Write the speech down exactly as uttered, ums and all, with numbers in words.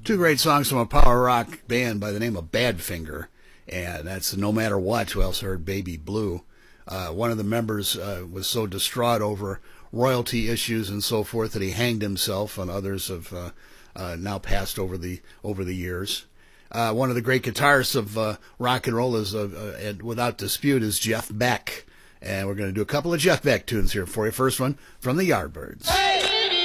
Two great songs from a power rock band by the name of Badfinger, and that's No Matter What. We also heard Baby Blue. Uh, one of the members uh, was so distraught over royalty issues and so forth that he hanged himself, and others have uh, uh, now passed over the over the years. Uh, one of the great guitarists of uh, rock and roll is, uh, uh, without dispute, is Jeff Beck. And we're going to do a couple of Jeff Beck tunes here for you. First one from the Yardbirds.